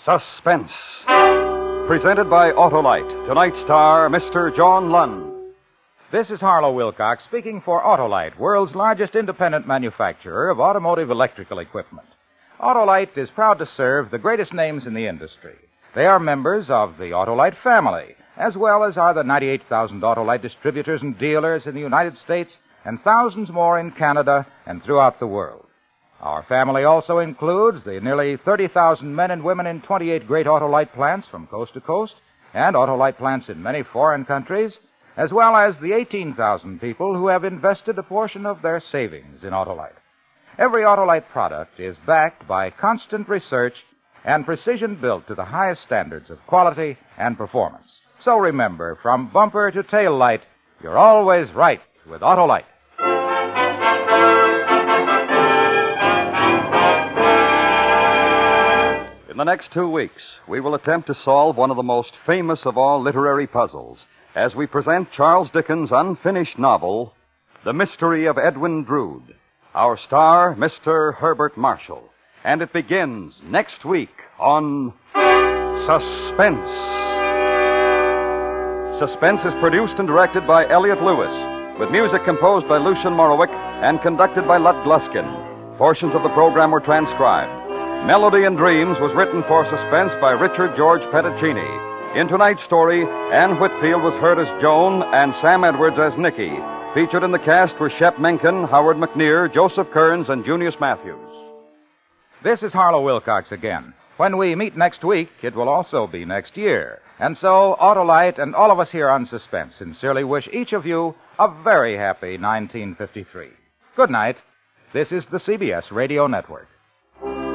Suspense. Presented by Autolite. Tonight's star, Mr. John Lund. This is Harlow Wilcox speaking for Autolite, world's largest independent manufacturer of automotive electrical equipment. Autolite is proud to serve the greatest names in the industry. They are members of the Autolite family, as well as are the 98,000 Autolite distributors and dealers in the United States and thousands more in Canada and throughout the world. Our family also includes the nearly 30,000 men and women in 28 great Autolite plants from coast to coast and Autolite plants in many foreign countries, as well as the 18,000 people who have invested a portion of their savings in Autolite. Every Autolite product is backed by constant research and precision built to the highest standards of quality and performance. So remember, from bumper to tail light, you're always right with Autolite. In the next 2 weeks, we will attempt to solve one of the most famous of all literary puzzles as we present Charles Dickens' unfinished novel, The Mystery of Edwin Drood. Our star, Mr. Herbert Marshall. And it begins next week on Suspense. Suspense is produced and directed by Elliott Lewis, with music composed by Lucien Morowick and conducted by Lud Gluskin. Portions of the program were transcribed. Melody and Dreams was written for Suspense by Richard George Pettacini. In tonight's story, Anne Whitfield was heard as Joan and Sam Edwards as Nicky. Featured in the cast were Shep Menken, Howard McNear, Joseph Kearns, and Junius Matthews. This is Harlow Wilcox again. When we meet next week, it will also be next year. And so, Autolite and all of us here on Suspense sincerely wish each of you a very happy 1953. Good night. This is the CBS Radio Network.